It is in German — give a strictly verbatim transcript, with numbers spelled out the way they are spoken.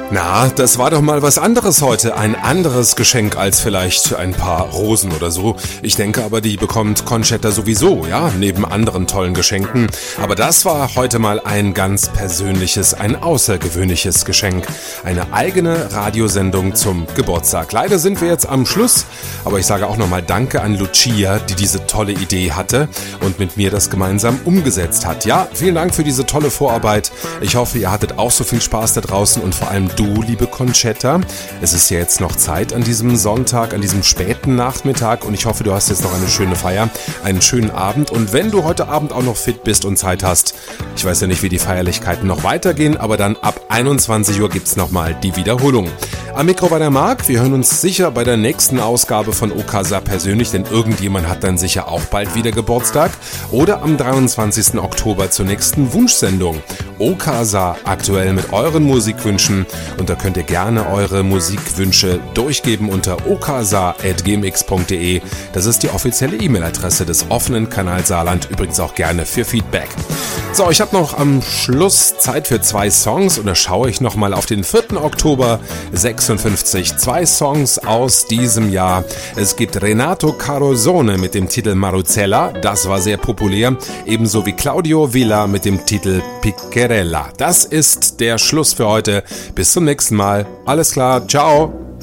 Na, das war doch mal was anderes heute. Ein anderes Geschenk als vielleicht ein paar Rosen oder so. Ich denke aber, die bekommt Conchetta sowieso, ja, neben anderen tollen Geschenken. Aber das war heute mal ein ganz persönliches, ein außergewöhnliches Geschenk. Eine eigene Radiosendung zum Geburtstag. Leider sind wir jetzt am Schluss, aber ich sage auch nochmal Danke an Lucia, die diese tolle Idee hatte und mit mir das gemeinsam umgesetzt hat. Ja, vielen Dank für diese tolle Vorarbeit. Ich hoffe, ihr hattet auch so viel Spaß da draußen und vor allem du, liebe Conchetta. Es ist ja jetzt noch Zeit an diesem Sonntag, an diesem späten Nachmittag und ich hoffe, du hast jetzt noch eine schöne Feier, einen schönen Abend und wenn du heute Abend auch noch fit bist und Zeit hast, ich weiß ja nicht, wie die Feierlichkeiten noch weitergehen, aber dann ab einundzwanzig Uhr gibt's nochmal die Wiederholung. Am Mikro war der Marc, wir hören uns sicher bei der nächsten Ausgabe von Okasa persönlich, denn irgendjemand hat dann sicher auch bald wieder Geburtstag oder am dreiundzwanzigsten Oktober zur nächsten Wunschsendung. Okasa aktuell mit euren Musikwünschen und da könnt ihr gerne eure Musikwünsche durchgeben unter okasa at gmx punkt de. Das ist die offizielle E-Mail-Adresse des offenen Kanal Saarland, übrigens auch gerne für Feedback. So, ich habe noch am Schluss Zeit für zwei Songs und da schaue ich nochmal auf den vierten Oktober sechsundfünfzig. Zwei Songs aus diesem Jahr. Es gibt Renato Carosone mit dem Titel Maruzella, das war sehr populär, ebenso wie Claudio Villa mit dem Titel Piccherella. Das ist der Schluss für heute. Bis zum nächsten Mal. Alles klar, ciao.